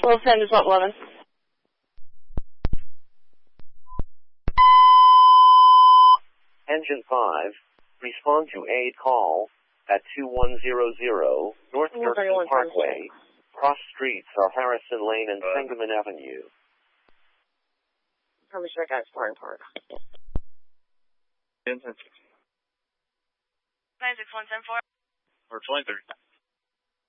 1210 to Swamp 11. Engine 5, respond to aid call at 2100 North Dirksen Parkway. Cross streets are Harrison Lane and Sangamon Avenue. Probably should have got Spartan Park. 96174. Or 23.